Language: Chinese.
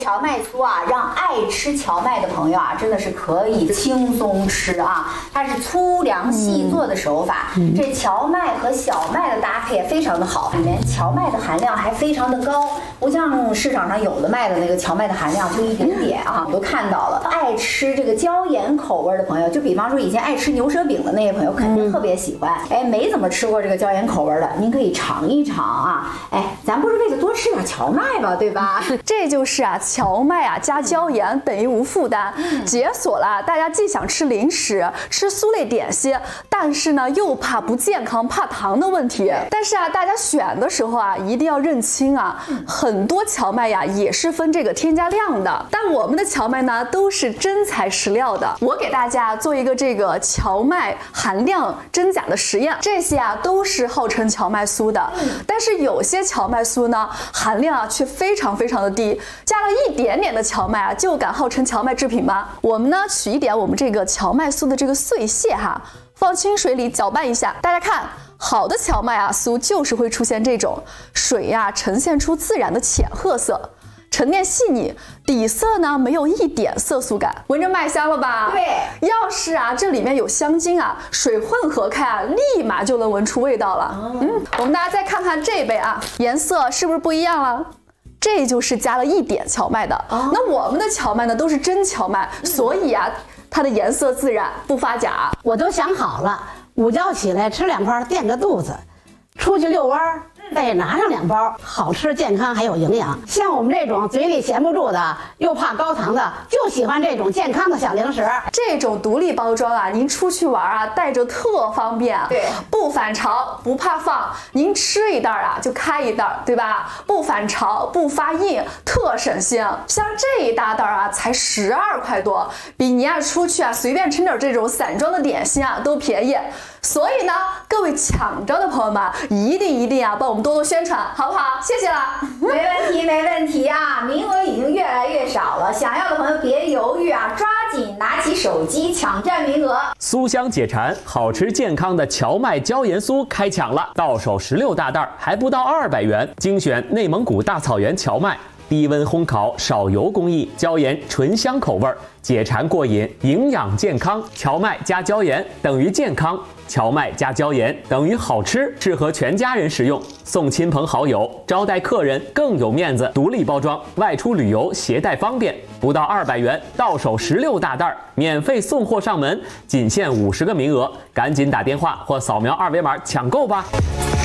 荞麦酥啊，让爱吃荞麦的朋友啊，真的是可以轻松吃啊。它是粗粮细做的手法，这荞麦和小麦的搭配也非常的好，里面荞麦的含量还非常的高，不像市场上有的卖的那个荞麦的含量就一点点啊，我都看到了。爱吃这个椒盐口味的朋友，就比方说以前爱吃牛舌饼的那些朋友，肯定特别喜欢。哎，没怎么吃过这个椒盐口味的，您可以尝一尝啊。哎，咱不是为了多吃点荞麦吧，对吧？ 这就是啊。荞麦啊加椒盐等于无负担，解锁了大家既想吃零食、吃酥类点心，但是呢又怕不健康、怕糖的问题。但是啊，大家选的时候啊，一定要认清啊，很多荞麦呀也是分这个添加量的，但我们的荞麦呢都是真材实料的。我给大家做一个这个荞麦含量真假的实验，这些啊都是号称荞麦酥的，但是有些荞麦酥呢含量啊却非常的低，加了一点点的荞麦啊，就敢号称荞麦制品吗？我们呢取一点我们这个荞麦酥的这个碎屑哈，放清水里搅拌一下。大家看，好的荞麦啊酥就是会出现这种水呀呈现出自然的浅褐色，沉淀细腻，底色呢没有一点色素感，闻着麦香了吧？ 对， 要是啊这里面有香精啊，水混合开啊，立马就能闻出味道了。我们大家再看看这杯啊，颜色是不是不一样了？这就是加了一点荞麦的。那我们的荞麦呢都是真荞麦，所以啊它的颜色自然不发假。 我都想好了，午觉起来吃2包垫个肚子，出去遛弯再拿上2包，好吃健康还有营养。像我们这种嘴里闲不住的，又怕高糖的，就喜欢这种健康的小零食。 这种独立包装啊，您出去玩啊带着特方便， 对， 不反潮，不怕放，您吃一袋啊就开一袋，对吧？不反潮，不发硬，特省心。像这一大袋啊才12块多，比您啊出去啊随便吃点这种散装的点心啊都便宜。所以呢，各位抢着的朋友们，一定啊帮我们多多宣传，好不好？谢谢了。 没问题啊，名额已经越来越少了，想要的朋友别犹豫啊，抓紧拿起手机抢占名额。 酥香解馋，好吃健康的荞麦椒盐酥开抢了，到手16大袋，还不到200元，精选内蒙古大草原荞麦。低温烘烤，少油工艺，椒盐醇香口味，解馋过瘾，营养健康。荞麦加椒盐等于健康，荞麦加椒盐等于好吃，适合全家人食用，送亲朋好友，招待客人更有面子。独立包装，外出旅游携带方便，不到200元，到手16大袋，免费送货上门，仅限50个名额，赶紧打电话或扫描2维码抢购吧。